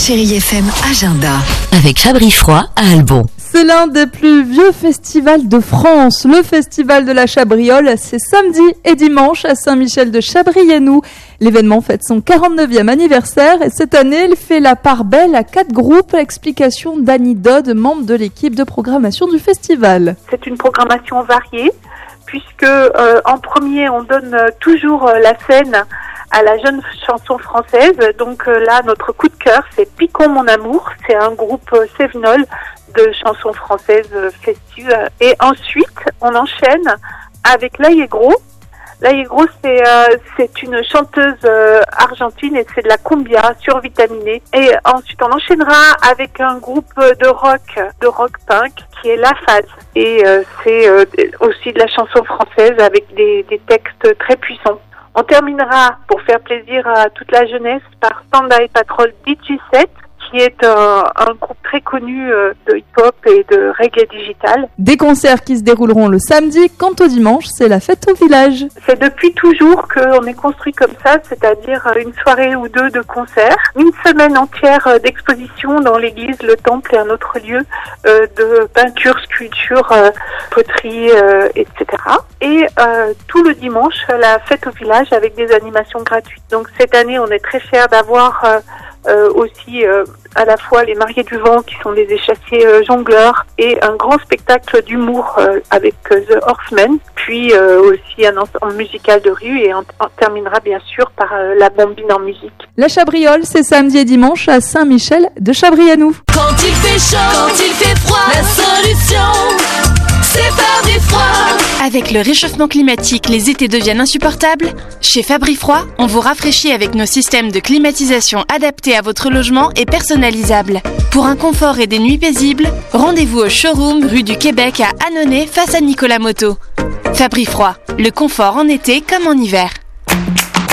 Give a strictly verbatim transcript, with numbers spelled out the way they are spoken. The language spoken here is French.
Chérie F M Agenda. Avec Fabri Froid à Albon. C'est l'un des plus vieux festivals de France. Le festival de la Chabriole, c'est samedi et dimanche à Saint-Michel de Chabrianou. L'événement fête son quarante-neuvième anniversaire et cette année, il fait la part belle à quatre groupes. Explication d'Annie Dodd, membre de l'équipe de programmation du festival. C'est une programmation variée puisque euh, en premier, on donne euh, toujours euh, la scène à la jeune chanson française. Donc euh, là, notre coup de cœur, c'est Picon mon amour. C'est un groupe euh, cévenol de chansons françaises euh, festueuses. Et ensuite, on enchaîne avec L'Allegro. L'Allegro, c'est euh, c'est une chanteuse euh, argentine et c'est de la cumbia survitaminée. Et ensuite, on enchaînera avec un groupe de rock, de rock punk, qui est La Phase. Et euh, c'est euh, aussi de la chanson française avec des, des textes très puissants. On terminera, pour faire plaisir à toute la jeunesse, par Panda et Patrol D J sept, qui est un, un groupe très connu de hip-hop et de reggae digital. Des concerts qui se dérouleront le samedi. Quant au dimanche, c'est la fête au village. C'est depuis toujours qu'on est construit comme ça, c'est-à-dire une soirée ou deux de concerts, une semaine entière d'exposition dans l'église, le temple et un autre lieu euh, de peinture, sculpture, euh, poterie, euh, et cetera. Et euh, tout le dimanche, la fête au village avec des animations gratuites. Donc cette année, on est très fiers d'avoir euh, Euh, aussi euh, à la fois les mariés du vent qui sont des échassiers euh, jongleurs et un grand spectacle d'humour euh, avec euh, The Horsemen, puis euh, aussi un ensemble musical de rue et on, on terminera bien sûr par euh, la bombine en musique. La Chabriole, c'est samedi et dimanche à Saint-Michel de Chabrianou. Quand il fait chaud, quand il fait froid, la solution, c'est Fabri Froid. Avec le réchauffement climatique, les étés deviennent insupportables. Chez Fabri Froid, on vous rafraîchit avec nos systèmes de climatisation adaptés à votre logement et personnalisables. Pour un confort et des nuits paisibles, rendez-vous au showroom rue du Québec à Annonay face à Nicolas Moto. Fabri Froid, le confort en été comme en hiver.